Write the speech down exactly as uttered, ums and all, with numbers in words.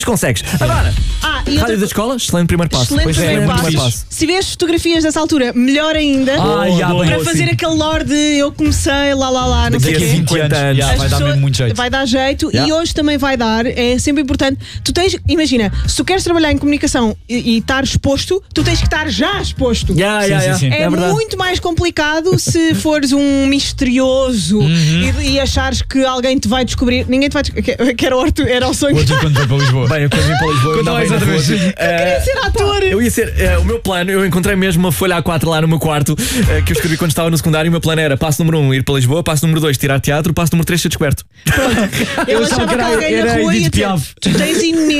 consegues. Agora, Ah, e rádio outra... da escola, excelente primeiro passo. Excelente Pois é, primeiro muito passo. passo. Se vês fotografias dessa altura, melhor ainda. Ah, já, boa, bem, para fazer sim. aquele lore de eu comecei, lá lá lá, não sei o Daqui a quê. cinquenta anos. já, As vai dar pessoas- mesmo muito jeito. Vai dar jeito Yeah. e hoje também vai dar. É sempre importante. Tu tens, imagina, se tu queres trabalhar em comunicação e, e estar exposto, tu tens que estar já exposto. Yeah, Sim, yeah, sim, yeah. sim. É, É verdade. muito mais complicado se fores um misterioso e, e achares que alguém te vai descobrir. Ninguém te vai descobrir. Que, que era, o Arthur, era o sonho. O outro quando foi para Lisboa. Bem, eu quando vim para Lisboa, eu Conta lá andava aí na outra vez. rua, Sim. eh, Ser ator. Eu ia ser, eh, o meu plano, eu encontrei mesmo uma folha A quatro lá no meu quarto, eh, que eu escrevi quando estava no secundário. O meu plano era passo número um, ir para Lisboa, passo número dois, tirar teatro, passo número três, ser descoberto. Eu Eu achava achava que que era- alguém na era rua ia Edith dizer: Piaf. tu tens imenso